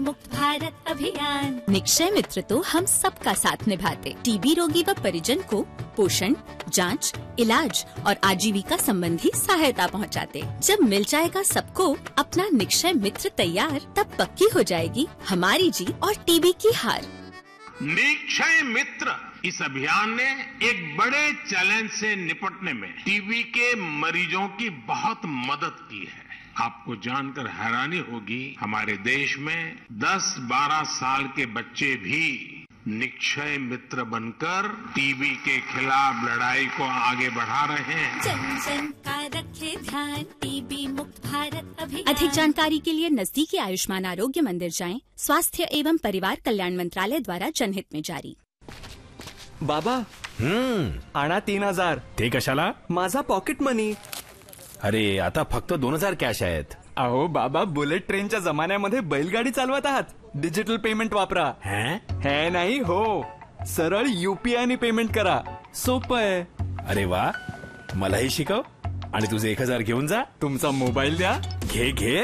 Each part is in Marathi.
मुक्त भारत अभियान। निक्षय मित्र तो हम सबका साथ निभाते, टीबी रोगी व परिजन को पोषण, जांच, इलाज और आजीविका संबंधी सहायता पहुंचाते। जब मिल जाएगा सबको अपना निक्षय मित्र तैयार, तब पक्की हो जाएगी हमारी जीत और टीबी की हार। निक्षय मित्र इस अभियान ने एक बड़े चैलेंज से निपटने में टीबी के मरीजों की बहुत मदद की है। आपको जानकर हैरानी होगी, हमारे देश में 10-12 साल के बच्चे भी निक्षय मित्र बनकर टीबी के खिलाफ लड़ाई को आगे बढ़ा रहे हैं। जन जन का रखे ध्यान, टीबी मुक्त भारत अभियान। अधिक जानकारी के लिए नजदीकी आयुष्मान आरोग्य मंदिर जाएं। स्वास्थ्य एवं परिवार कल्याण मंत्रालय द्वारा जनहित में जारी। बाबा आणा 3000. ते कशाला? माझा पॉकेट मनी. अरे आता फक्त 2000 कॅश आहेत. अहो बाबा, बुलेट ट्रेनच्या जमान्यामध्ये बैलगाडी चालवत आहात. डिजिटल पेमेंट वापरा. हे नाही हो, सरळ यूपीआय ने पेमेंट करा. सोपं आहे. अरे वा, मलाही शिकव. आणि तुझे 1000 घेऊन जा. तुमचा मोबाईल द्या. घे.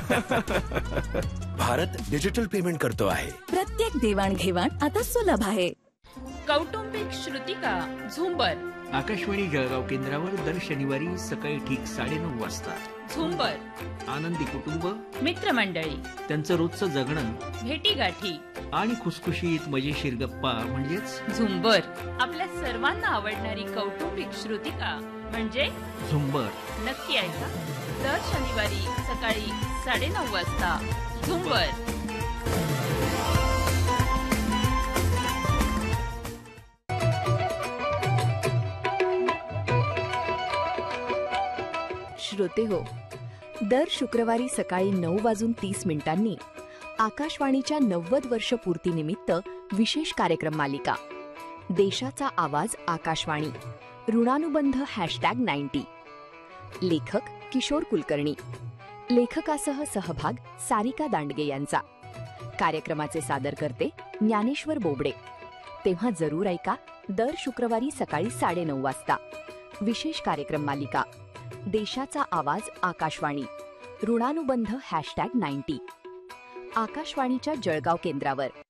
भारत डिजिटल पेमेंट करतो आहे. प्रत्येक देवाणघेवाण आता सुलभ आहे. कौटुंबिक श्रुतिका झुंबर आकाशवाणी जळगाव केंद्रावर दर शनिवारी सकाळी ठीक 9:30 वाजता. झुंबर आनंदी कुटुंब, मित्रमंडळी, त्यांचं रोजचं जगणं, भेटीगाठी आणि खुसखुशीत मजेशीर गप्पा म्हणजेच झुंबर. आपल्या सर्वांना आवडणारी कौटुंबिक श्रुतिका म्हणजे झुंबर. नक्की ऐका दर शनिवारी सकाळी 9:30 वाजता. झुंबर. श्रोते हो, दर शुक्रवारी सकाळी 9:30 आकाशवाणीच्या 90 वर्ष पूर्तीनिमित्त विशेष कार्यक्रम मालिका देशाचा आवाज आकाशवाणी, ऋणानुबंध #90. लेखक किशोर कुलकर्णी, लेखकासह सहभाग सारिका दांडगे यांचा. कार्यक्रमाचे सादरकर्ते ज्ञानेश्वर बोबडे. तेव्हा जरूर ऐका दर शुक्रवारी सकाळी 9:30 वाजता विशेष कार्यक्रम मालिका देशाचा आवाज आकाशवाणी, ऋणानुबंध #90 आकाशवाणीच्या जळगाव केंद्रावर.